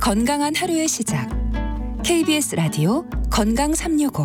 건강한 하루의 시작. KBS 라디오 건강 365.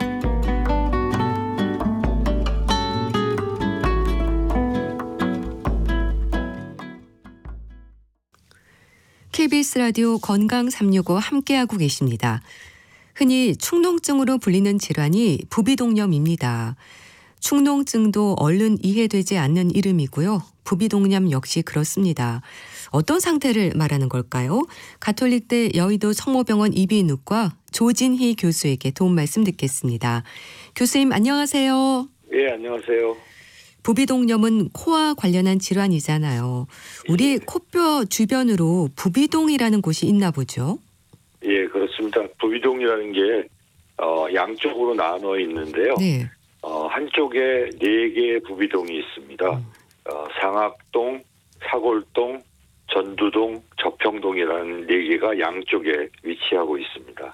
KBS 라디오 건강 365 함께하고 계십니다. 흔히 축농증으로 불리는 질환이 부비동염입니다. 축농증도 얼른 이해되지 않는 이름이고요. 부비동염 역시 그렇습니다. 어떤 상태를 말하는 걸까요? 가톨릭대 여의도 성모병원 이비인후과 조진희 교수에게 도움 말씀 듣겠습니다. 교수님 안녕하세요. 예, 안녕하세요. 부비동염은 코와 관련한 질환이잖아요. 우리 코뼈 주변으로 부비동이라는 곳이 있나 보죠? 예, 그렇습니다. 부비동이라는 게 양쪽으로 나눠 있는데요. 네. 한쪽에 4개의 부비동이 있습니다. 상악동, 사골동, 전두동, 저평동이라는 4개가 양쪽에 위치하고 있습니다.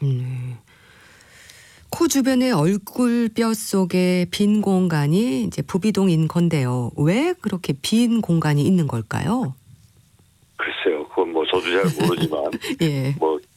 코 주변의 얼굴뼈 속에 빈 공간이 이제 부비동인 건데요. 왜 그렇게 빈 공간이 있는 걸까요? 글쎄요, 그건 뭐 저도 잘 모르지만, 예.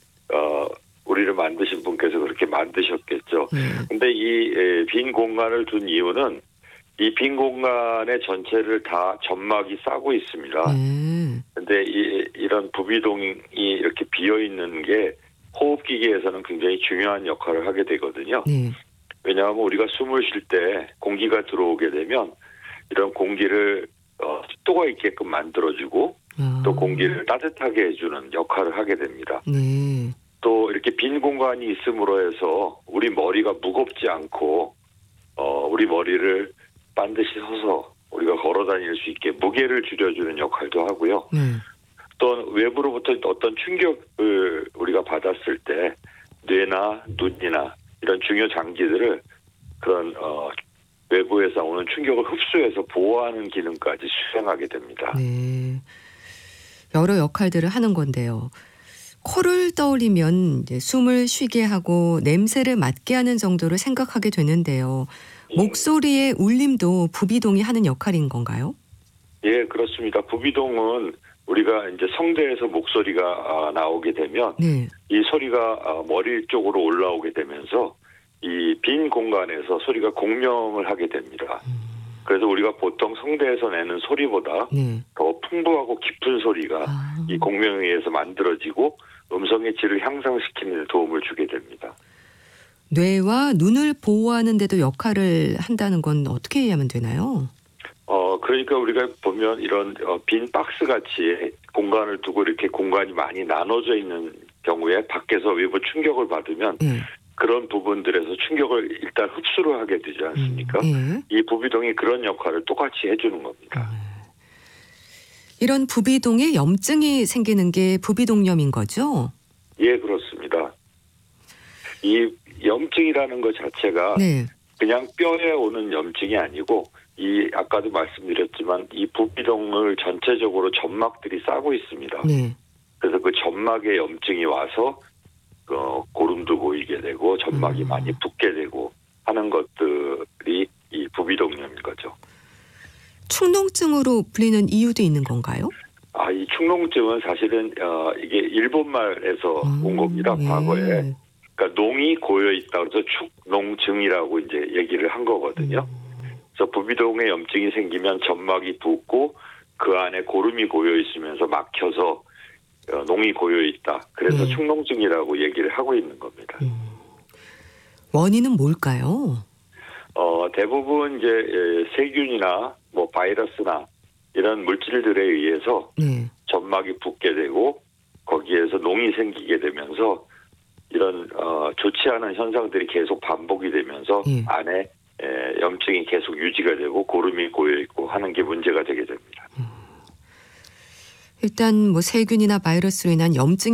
우리를 만드신 분께서 그렇게 만드셨겠죠. 근데 이 빈 공간을 둔 이유는 이 빈 공간의 전체를 다 점막이 싸고 있습니다. 근데 이런 부비동이 이렇게 비어 있는 게 호흡기계에서는 굉장히 중요한 역할을 하게 되거든요. 왜냐하면 우리가 숨을 쉴 때 공기가 들어오게 되면 이런 공기를 습도가 있게끔 만들어주고 또 공기를 따뜻하게 해주는 역할을 하게 됩니다. 또 이렇게 빈 공간이 있음으로 해서 우리 머리가 무겁지 않고 우리 머리를 반드시 서서 우리가 걸어 다닐 수 있게 무게를 줄여주는 역할도 하고요. 또 외부로부터 어떤 충격을 우리가 받았을 때 뇌나 눈이나 이런 중요 장기들을 그런 외부에서 오는 충격을 흡수해서 보호하는 기능까지 수행하게 됩니다. 네. 여러 역할들을 하는 건데요. 코를 떠올리면 이제 숨을 쉬게 하고 냄새를 맡게 하는 정도를 생각하게 되는데요. 목소리의 울림도 부비동이 하는 역할인 건가요? 예, 그렇습니다. 부비동은 우리가 이제 성대에서 목소리가 나오게 되면 이 소리가 머리 쪽으로 올라오게 되면서 이 빈 공간에서 소리가 공명을 하게 됩니다. 그래서 우리가 보통 성대에서 내는 소리보다 더 풍부하고 깊은 소리가 이 공명에 의해서 만들어지고 음성의 질을 향상시키는 데 도움을 주게 됩니다. 뇌와 눈을 보호하는 데도 역할을 한다는 건 어떻게 이해하면 되나요? 그러니까 우리가 보면 이런 빈 박스 같이 공간을 두고 이렇게 공간이 많이 나눠져 있는 경우에 밖에서 외부 충격을 받으면 그런 부분들에서 충격을 일단 흡수를 하게 되지 않습니까? 이 부비동이 그런 역할을 똑같이 해주는 겁니다. 이런 부비동에 염증이 생기는 게 부비동염인 거죠? 예, 그렇습니다. 이 염증이라는 것 자체가 그냥 뼈에 오는 염증이 아니고 이 아까도 말씀드렸지만 이 부비동을 전체적으로 점막들이 싸고 있습니다. 그래서 그 점막에 염증이 와서 고름도 보이게 되고 점막이 많이 붓게 되고 하는 것들이 이 부비동염인 거죠. 축농증으로 불리는 이유도 있는 건가요? 이 축농증은 사실은 이게 일본말에서 온 겁니다. 과거에. 그러니까 농이 고여 있다 그래서 축농증이라고 이제 얘기를 한 거거든요. 그래서 부비동에 염증이 생기면 점막이 붓고 그 안에 고름이 고여 있으면서 막혀서 농이 고여 있다. 그래서 축농증이라고 얘기를 하고 있는 겁니다. 원인은 뭘까요? 대부분 이제 세균이나 뭐 바이러스나 이런 물질들에 의해서 점막이 붓게 되고 거기에서 농이 생기게 되면서 이런 좋지 않은 현상들이 계속 반복이 되면서 안에 염증이 계속 유지가 되고 고름이 고여 있고 하는 게 문제가 되게 됩니다. 일단 뭐 세균이나 바이러스로 인한 염증